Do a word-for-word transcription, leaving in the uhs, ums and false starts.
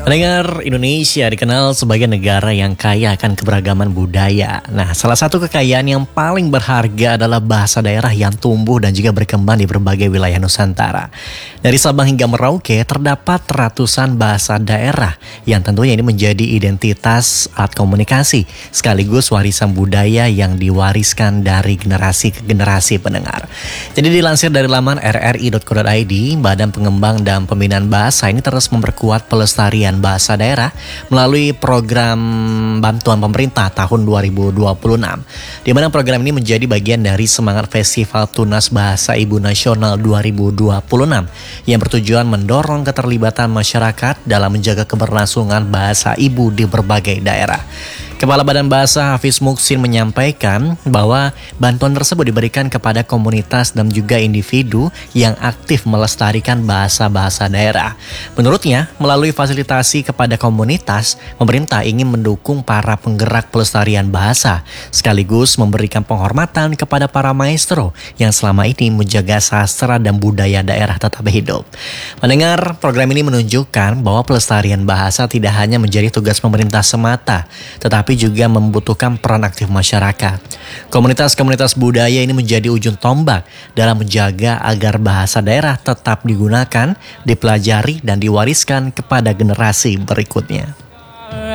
Pendengar, Indonesia dikenal sebagai negara yang kaya akan keberagaman budaya. Nah, salah satu kekayaan yang paling berharga adalah bahasa daerah yang tumbuh dan juga berkembang di berbagai wilayah Nusantara. Dari Sabang hingga Merauke terdapat ratusan bahasa daerah yang tentunya ini menjadi identitas alat komunikasi sekaligus warisan budaya yang diwariskan dari generasi ke generasi pendengar. Jadi dilansir dari laman r r i dot co dot i d, Badan Pengembang dan Pembinaan Bahasa ini terus memperkuat pelestarian bahasa daerah melalui program bantuan pemerintah tahun dua ribu dua puluh enam, di mana program ini menjadi bagian dari semangat Festival Tunas Bahasa Ibu Nasional dua ribu dua puluh enam yang bertujuan mendorong keterlibatan masyarakat dalam menjaga keberlangsungan bahasa ibu di berbagai daerah. Kepala Badan Bahasa Hafiz Muksin menyampaikan bahwa bantuan tersebut diberikan kepada komunitas dan juga individu yang aktif melestarikan bahasa-bahasa daerah. Menurutnya, melalui fasilitasi kepada komunitas, pemerintah ingin mendukung para penggerak pelestarian bahasa, sekaligus memberikan penghormatan kepada para maestro yang selama ini menjaga sastra dan budaya daerah tetap hidup. Mendengar, program ini menunjukkan bahwa pelestarian bahasa tidak hanya menjadi tugas pemerintah semata, tetapi juga membutuhkan peran aktif masyarakat. Komunitas-komunitas budaya ini menjadi ujung tombak dalam menjaga agar bahasa daerah tetap digunakan, dipelajari, dan diwariskan kepada generasi berikutnya.